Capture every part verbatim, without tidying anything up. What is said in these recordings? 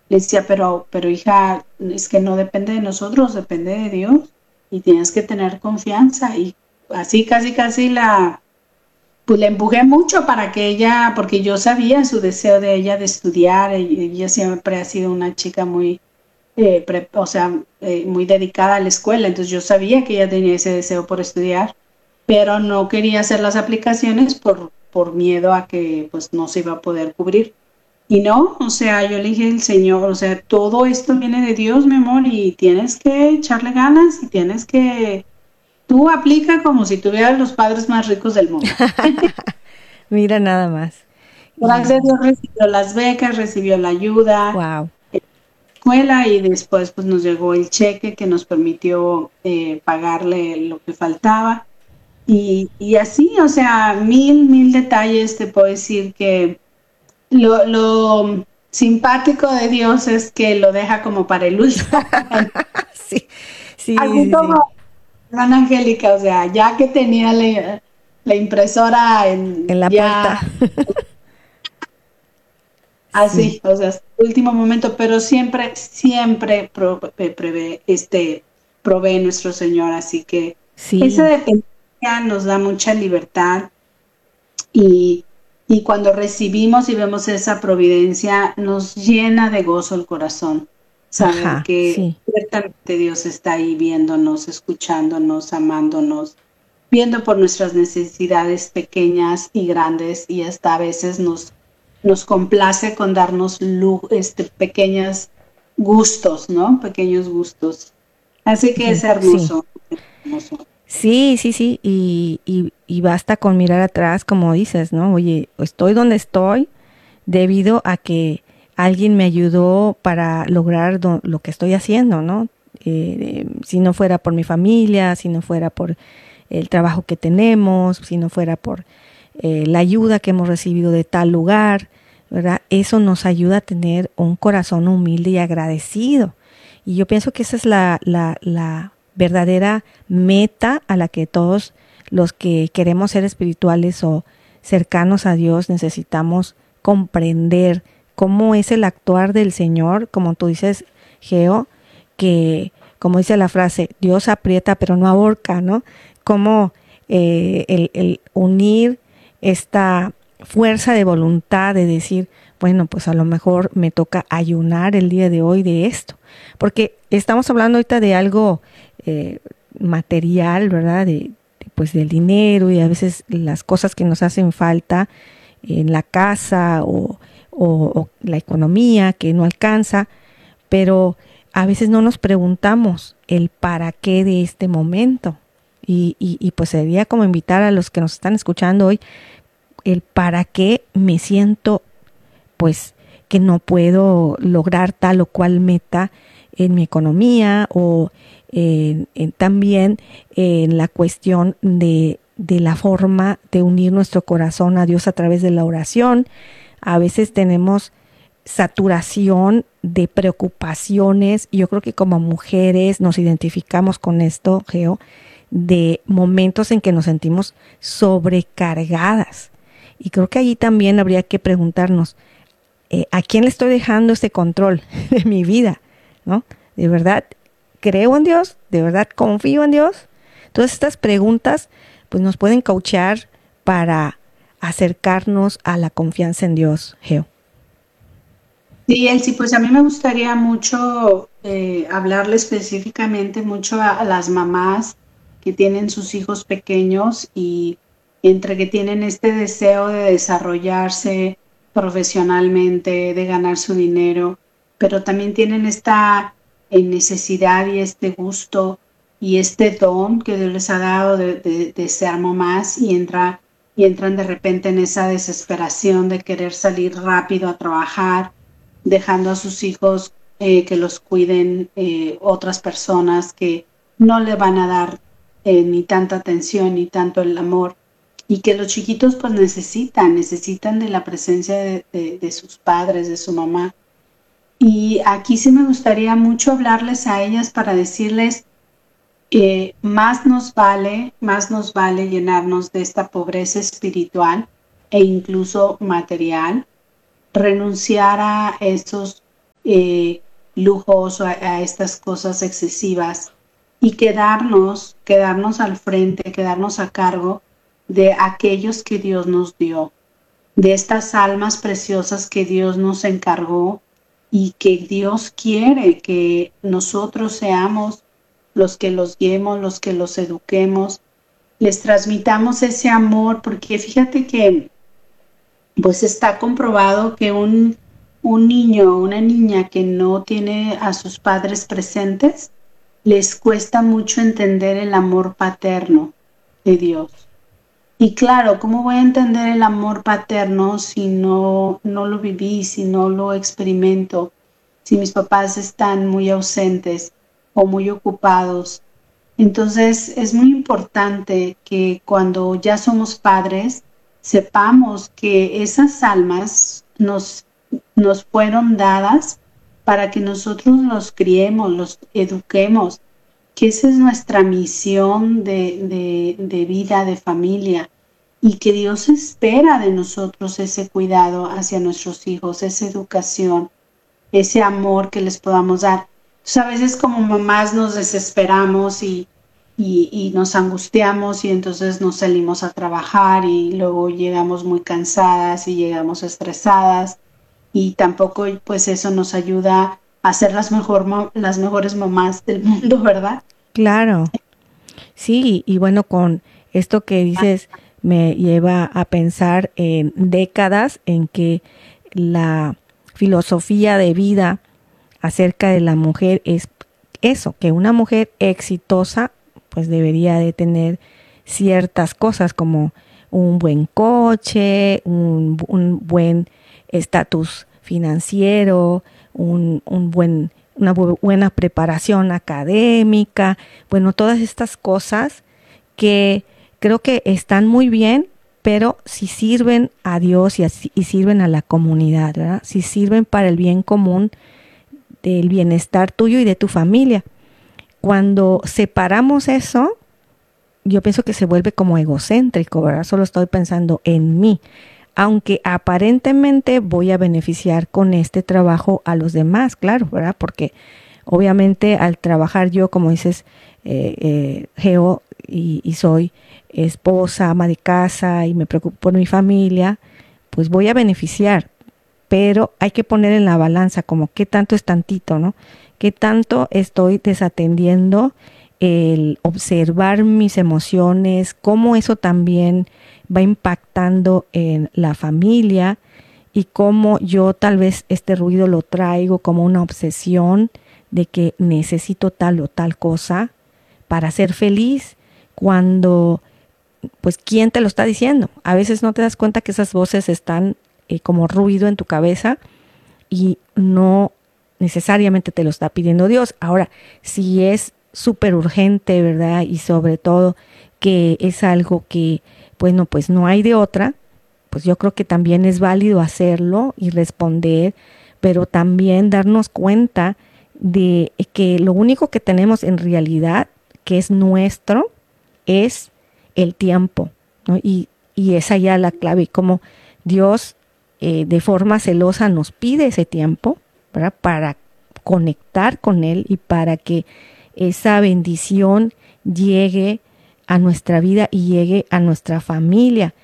Le decía, pero, pero hija, es que no depende de nosotros, depende de Dios y tienes que tener confianza. Y así casi casi la, pues la empujé mucho para que ella, porque yo sabía su deseo de ella de estudiar. y- Ella siempre ha sido una chica muy, eh, pre- o sea, eh, muy dedicada a la escuela, entonces yo sabía que ella tenía ese deseo por estudiar, pero no quería hacer las aplicaciones por, por miedo a que pues no se iba a poder cubrir. Y no, o sea, yo le dije al Señor, o sea, todo esto viene de Dios, mi amor, y tienes que echarle ganas y tienes que, tú aplica como si tuvieras los padres más ricos del mundo. Mira nada más. Gracias a Y Dios recibió las becas, recibió la ayuda, wow. escuela y después pues nos llegó el cheque que nos permitió eh, pagarle lo que faltaba y, y así, o sea, mil, mil detalles te puedo decir que lo, lo simpático de Dios es que lo deja como para el último momento. Sí, sí, Así sí, sí. como Ana Angélica, o sea, ya que tenía la, la impresora en En la puerta. ya Sí, así, o sea, hasta el último momento, pero siempre, siempre pro, eh, prevé, este, provee nuestro Señor, así que esa sí. dependencia nos da mucha libertad y, y cuando recibimos y vemos esa providencia, nos llena de gozo el corazón, saber Ajá, que sí. ciertamente Dios está ahí viéndonos, escuchándonos, amándonos, viendo por nuestras necesidades pequeñas y grandes y hasta a veces nos, nos complace con darnos lu- este, pequeños gustos, ¿no? Pequeños gustos. Así que es Sí, sí. hermoso, hermoso. Sí, sí, sí. Y, y, y basta con mirar atrás, como dices, ¿no? Oye, estoy donde estoy debido a que alguien me ayudó para lograr do- lo que estoy haciendo, ¿no? Eh, si no fuera por mi familia, si no fuera por el trabajo que tenemos, si no fuera por eh, la ayuda que hemos recibido de tal lugar, ¿verdad? Eso nos ayuda a tener un corazón humilde y agradecido. Y yo pienso que esa es la, la, la verdadera meta a la que todos los que queremos ser espirituales o cercanos a Dios necesitamos comprender cómo es el actuar del Señor, como tú dices, Geo, que como dice la frase, Dios aprieta pero no ahorca, ¿no? Cómo eh, el, el unir esta fuerza de voluntad de decir, bueno, pues a lo mejor me toca ayunar el día de hoy de esto, porque estamos hablando ahorita de algo eh, material, ¿verdad? De, de, pues del dinero y a veces las cosas que nos hacen falta en la casa o, o, o la economía que no alcanza, pero a veces no nos preguntamos el para qué de este momento. Y, y, y pues sería como invitar a los que nos están escuchando hoy el para qué me siento pues que no puedo lograr tal o cual meta en mi economía o en, en también en la cuestión de, de la forma de unir nuestro corazón a Dios a través de la oración. A veces tenemos saturación de preocupaciones. Yo creo que como mujeres nos identificamos con esto, Geo, de momentos en que nos sentimos sobrecargadas. Y creo que allí también habría que preguntarnos, eh, ¿a quién le estoy dejando este control de mi vida? ¿No? ¿De verdad creo en Dios? ¿De verdad confío en Dios? Todas estas preguntas pues nos pueden coachear para acercarnos a la confianza en Dios, Geo. Sí, Elsie, pues a mí me gustaría mucho eh, hablarle específicamente mucho a, a las mamás que tienen sus hijos pequeños y entre que tienen este deseo de desarrollarse profesionalmente, de ganar su dinero, pero también tienen esta eh, necesidad y este gusto y este don que Dios les ha dado de, de, de ser mamás y entra, y entran de repente en esa desesperación de querer salir rápido a trabajar dejando a sus hijos eh, que los cuiden eh, otras personas que no le van a dar eh, ni tanta atención ni tanto el amor y que los chiquitos pues necesitan, necesitan de la presencia de, de, de sus padres, de su mamá. Y aquí sí me gustaría mucho hablarles a ellas para decirles, eh, más nos vale, más nos vale llenarnos de esta pobreza espiritual e incluso material, renunciar a esos eh, lujos o a, a estas cosas excesivas y quedarnos, quedarnos al frente, quedarnos a cargo de aquellos que Dios nos dio, de estas almas preciosas que Dios nos encargó y que Dios quiere que nosotros seamos los que los guiemos, los que los eduquemos, les transmitamos ese amor, porque fíjate que pues está comprobado que un, un niño o una niña que no tiene a sus padres presentes, les cuesta mucho entender el amor paterno de Dios. Y claro, ¿cómo voy a entender el amor paterno si no, no lo viví, si no lo experimento, si mis papás están muy ausentes o muy ocupados? Entonces es muy importante que cuando ya somos padres, sepamos que esas almas nos, nos fueron dadas para que nosotros los criemos, los eduquemos, que esa es nuestra misión de, de, de vida, de familia, y que Dios espera de nosotros ese cuidado hacia nuestros hijos, esa educación, ese amor que les podamos dar. Entonces, a veces como mamás nos desesperamos y, y, y nos angustiamos y entonces nos salimos a trabajar y luego llegamos muy cansadas y llegamos estresadas y tampoco pues eso nos ayuda a ser las, mejor, las mejores mamás del mundo, ¿verdad? Claro, sí, y bueno, con esto que dices me lleva a pensar en décadas en que la filosofía de vida acerca de la mujer es eso, que una mujer exitosa pues debería de tener ciertas cosas como un buen coche, un, un buen estatus financiero, un, un buen, una bu- buena preparación académica, bueno, todas estas cosas que creo que están muy bien, pero si sirven a Dios y, así, y sirven a la comunidad, ¿verdad? Si sirven para el bien común del bienestar tuyo y de tu familia. Cuando separamos eso, yo pienso que se vuelve como egocéntrico, ¿verdad? Solo estoy pensando en mí, aunque aparentemente voy a beneficiar con este trabajo a los demás, claro, ¿verdad? Porque obviamente al trabajar yo, como dices, eh, eh, Geo, y, y soy esposa, ama de casa y me preocupo por mi familia, pues voy a beneficiar, pero hay que poner en la balanza como qué tanto es tantito, ¿no? Qué tanto estoy desatendiendo el observar mis emociones, cómo eso también va impactando en la familia y cómo yo tal vez este ruido lo traigo como una obsesión de que necesito tal o tal cosa para ser feliz, cuando pues quién te lo está diciendo. A veces no te das cuenta que esas voces están eh, como ruido en tu cabeza y no necesariamente te lo está pidiendo Dios. Ahora, si es súper urgente, ¿verdad? Y sobre todo que es algo que, bueno, pues no hay de otra, pues yo creo que también es válido hacerlo y responder, pero también darnos cuenta de que lo único que tenemos en realidad, que es nuestro, es el tiempo, ¿no? Y, y esa ya la clave, como Dios eh, de forma celosa nos pide ese tiempo, ¿verdad? Para conectar con Él y para que esa bendición llegue a nuestra vida y llegue a nuestra familia.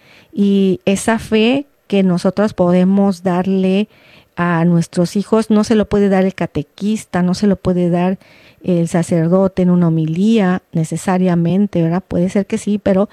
Y esa fe que nosotros podemos darle a nuestros hijos no se lo puede dar el catequista, no se lo puede dar el sacerdote en una homilía necesariamente, ¿verdad? Puede ser que sí, pero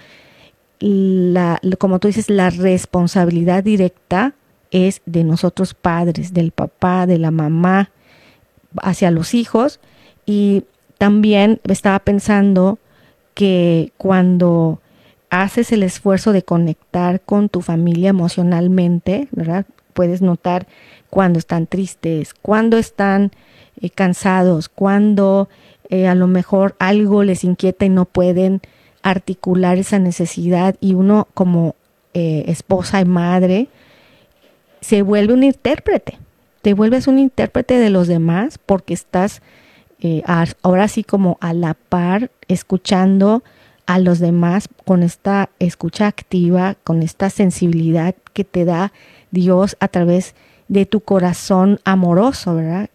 la, como tú dices, la responsabilidad directa es de nosotros padres, del papá, de la mamá, hacia los hijos. Y también estaba pensando que cuando haces el esfuerzo de conectar con tu familia emocionalmente, ¿verdad? Puedes notar cuando están tristes, cuando están eh, cansados, cuando eh, a lo mejor algo les inquieta y no pueden articular esa necesidad, y uno como eh, esposa y madre se vuelve un intérprete, te vuelves un intérprete de los demás porque estás eh, ahora sí como a la par escuchando a los demás con esta escucha activa, con esta sensibilidad que te da Dios a través de tu corazón amoroso, ¿verdad?